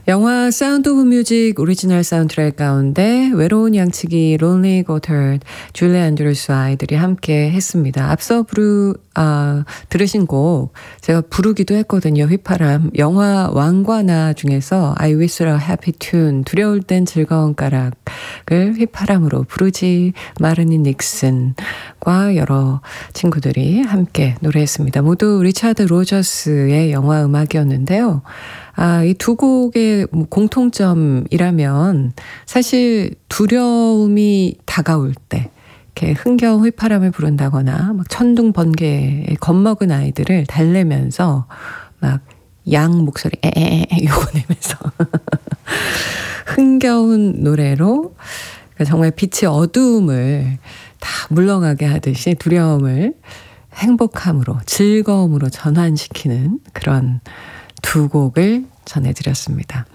영화 사운드 오브 뮤직 오리지널 사운드트랙 가운데 외로운 양치기 Lonely Goatherd 줄리 앤드루스와 아이들이 함께 했습니다. 앞서 들으신 곡 제가 부르기도 했거든요. 휘파람. 영화 왕과 나 중에서 I whistle a happy tune 두려울 땐 즐거운 가락을 휘파람으로 부르지 마르니 닉슨과 여러 친구들이 함께 노래했습니다. 모두 리차드 로저스의 영화 음악이었는데요. 이 두 곡의 공통점이라면 사실 두려움이 다가올 때 이렇게 흥겨운 휘파람을 부른다거나 막 천둥 번개에 겁먹은 아이들을 달래면서 막 양 목소리 에에에 요거 내면서 흥겨운 노래로 정말 빛의 어두움을 다 물러가게 하듯이 두려움을 행복함으로 즐거움으로 전환시키는 그런 두 곡을 전해드렸습니다.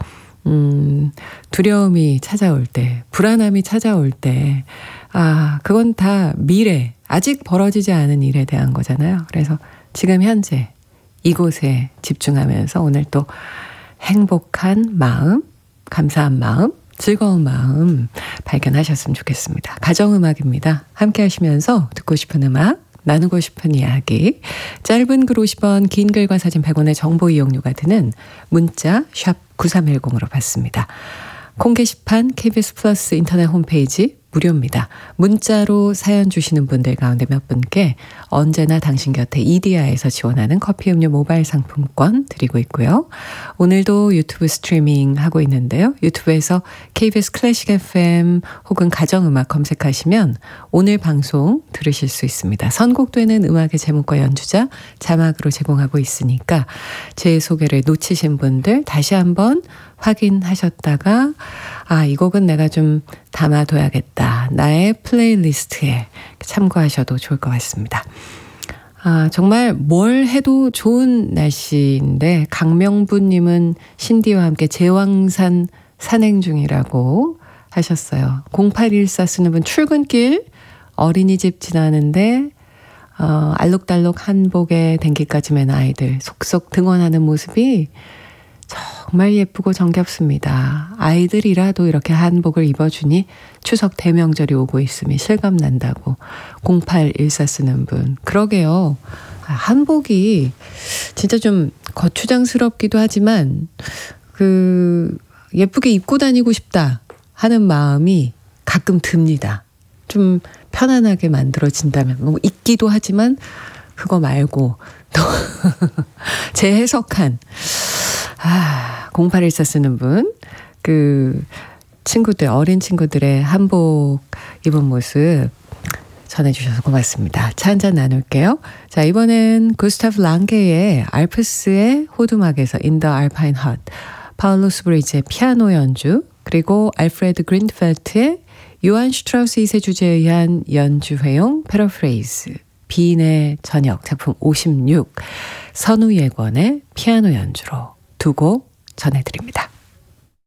두려움이 찾아올 때, 불안함이 찾아올 때, 그건 다 미래, 아직 벌어지지 않은 일에 대한 거잖아요. 그래서 지금 현재 이곳에 집중하면서 오늘 또 행복한 마음, 감사한 마음, 즐거운 마음 발견하셨으면 좋겠습니다. 가정음악입니다. 함께 하시면서 듣고 싶은 음악, 나누고 싶은 이야기, 짧은 글 50원, 긴 글과 사진 100원의 정보 이용료가 드는 문자 샵 9310으로 받습니다. 콩 게시판 KBS 플러스 인터넷 홈페이지 무료입니다. 문자로 사연 주시는 분들 가운데 몇 분께 언제나 당신 곁에 이디야에서 지원하는 커피 음료 모바일 상품권 드리고 있고요. 오늘도 유튜브 스트리밍 하고 있는데요. 유튜브에서 KBS 클래식 FM 혹은 가정음악 검색하시면 오늘 방송 들으실 수 있습니다. 선곡되는 음악의 제목과 연주자 자막으로 제공하고 있으니까 제 소개를 놓치신 분들 다시 한번 확인하셨다가 이 곡은 내가 좀 담아둬야겠다. 나의 플레이리스트에 참고하셔도 좋을 것 같습니다. 정말 뭘 해도 좋은 날씨인데 강명부님은 신디와 함께 제왕산 산행 중이라고 하셨어요. 0814 쓰는 분 출근길 어린이집 지나는데 알록달록 한복에 댕기까지 맨 아이들 속속 등원하는 모습이 정말 예쁘고 정겹습니다. 아이들이라도 이렇게 한복을 입어주니 추석 대명절이 오고 있음이 실감난다고 0814 쓰는 분. 그러게요. 한복이 진짜 좀 거추장스럽기도 하지만 예쁘게 입고 다니고 싶다 하는 마음이 가끔 듭니다. 좀 편안하게 만들어진다면 뭐 입기도 하지만 그거 말고 또 재해석한 0814 쓰는 분, 친구들, 어린 친구들의 한복 입은 모습 전해주셔서 고맙습니다. 차 한잔 나눌게요. 자, 이번엔 구스타프 랑게의 알프스의 호두막에서 In the Alpine Hut, 파울루스 브리지의 피아노 연주, 그리고 알프레드 그린펠트의 요한 슈트라우스 2세 주제에 의한 연주회용 패러프레이즈, 비인의 저녁 작품 56, 선우예권의 피아노 연주로 두 곡 전해드립니다.